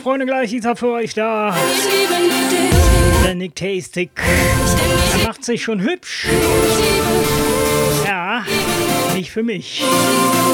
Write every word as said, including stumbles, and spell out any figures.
Freunde, gleich ist er für euch da. Der Nick Tastic. Er macht sich schon hübsch. Ja, nicht für mich.